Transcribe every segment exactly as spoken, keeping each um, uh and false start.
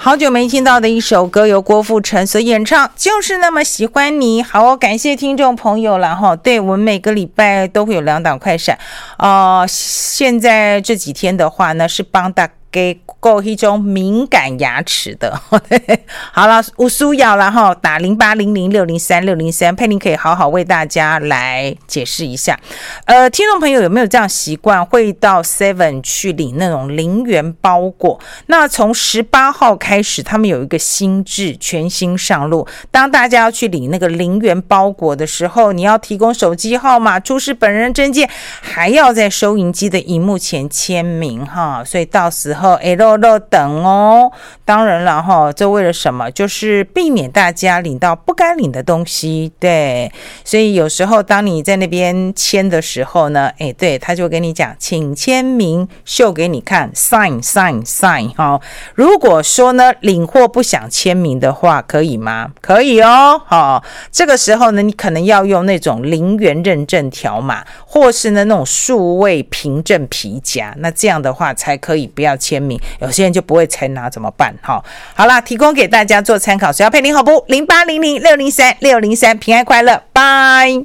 好久没听到的一首歌，由郭富城所演唱，就是那么喜欢你。好哦，感谢听众朋友啦齁。对，我们每个礼拜都会有两档快闪，呃，现在这几天的话呢，是帮大家给够一种敏感牙齿的。好了，无需要啦齁，打零八零零六零三六零三，佩玲可以好好为大家来解释一下。呃，听众朋友有没有这样习惯，会到 seven 去领那种零元包裹？那从十八号开始，他们有一个新制全新上路。当大家要去领那个零元包裹的时候，你要提供手机号码、出示本人证件，还要在收银机的荧幕前签名哈。所以到时候哎喽喽等哦。当然了哈，这为了什么？就是避免大家领到不该领的东西。对，所以有时候当你在那边签的时候呢，哎，对，他就跟你讲，请签名，秀给你看 ，sign sign sign 哈。如果说呢领货不想签名的话，可以吗？可以哦。好，这个时候呢，你可能要用那种零元认证条码，或是呢那种数位凭证皮夹，那这样的话才可以不要签名。有些人就不会采纳，怎么办？好，好啦，提供给大家做参考。只要配零好不？零八零零六零三六零三，平安快乐，拜。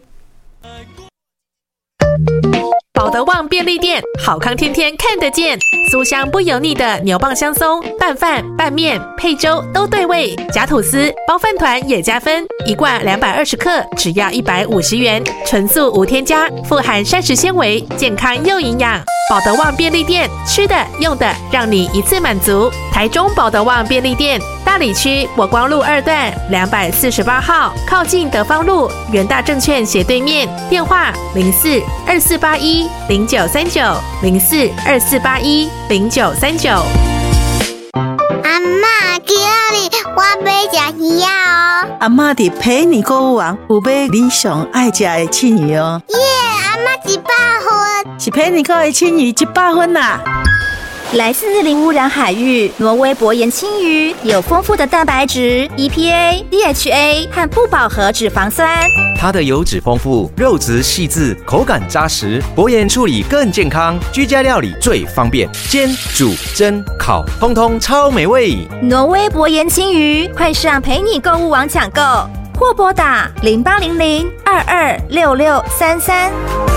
保德旺便利店，好康天天看得见，酥香不油腻的牛蒡香松，拌饭、拌面、配粥都对味，夹吐司、包饭团也加分，一罐两百二十克，只要一百五十元，纯素无添加，富含膳食纤维，健康又营养。保德旺便利店，吃的用的让你一次满足。台中保德旺便利店，大里区国光路二段两百四十八号，靠近德芳路元大证券斜对面，电话零四二四八一零九三九零四二四八一零九三九。 阿嬷，今日我要吃鱼哦。 阿嬷伫陪你购物网有买你上爱吃的青鱼哦。 耶，阿嬷一百分， 是陪你购的青鱼一百分啦。 来自零污染海域，挪威薄盐青鱼有丰富的蛋白质、E P A、D H A 和不饱和脂肪酸。 它的油脂丰富，肉质细致，口感扎实，薄盐处理更健康，居家料理最方便，煎、煮、蒸、烤，通通超美味。 挪威薄盐青鱼，快上陪你购物网抢购，或拨打零八零零二二六六三三。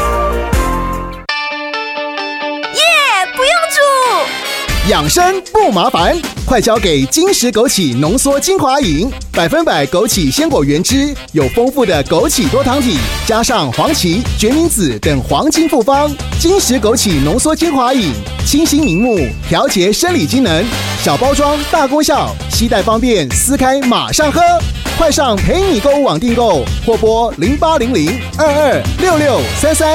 不用煮， 养生不麻烦，快交给金石枸杞浓缩精华饮，百分百枸杞鲜果原汁，有丰富的枸杞多糖体，加上黄芪、决明子等黄金复方。金石枸杞浓缩精华饮，清新明目，调节生理机能，小包装大功效，携带方便，撕开马上喝。快上陪你购物网订购，或拨零八零零二二六六三三。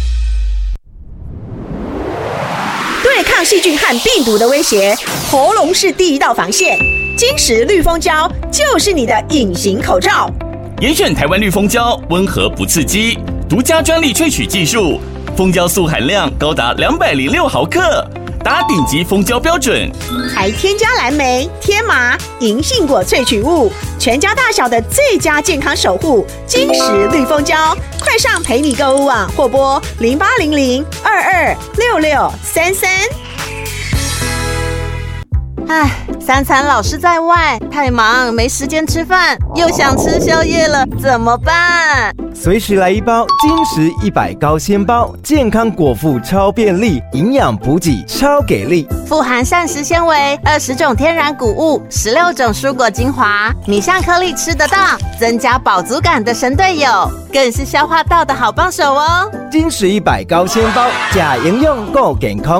对抗细菌和病毒的威胁，喉咙是第一道防线。金石绿蜂胶就是你的隐形口罩。 严选台湾绿蜂胶，温和不刺激，独家专利萃取技术，蜂胶素含量高达两百零六毫克，达顶级蜂胶标准， 还添加蓝莓、天麻、银杏果萃取物，全家大小的最佳健康守护。金石绿蜂胶，快上陪你购物网或拨零八零零二二六六三三。 唉，三餐老是在外，太忙没时间吃饭，又想吃宵夜了，怎么办？ 随时来一包金石一百高纤包，健康果腹超便利，营养补给超给力， 富含膳食纤维，二十种天然谷物，十六种蔬果精华，米香颗粒吃得到，增加饱足感的神队友，更是消化道的好帮手哦。 金石一百高纤包，假营养够健康。